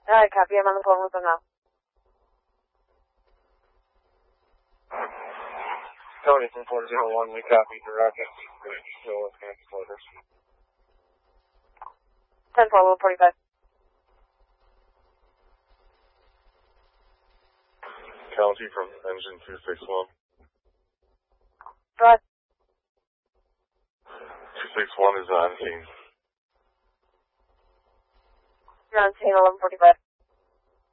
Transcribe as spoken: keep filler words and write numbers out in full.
Alright, copy. I'm on the phone with them now. Tony from four zero one, we copy direct. Still with cancel orders. ten four, forty-five. County from engine two six one. Go ahead. two six one is on scene. You're on scene eleven forty-five.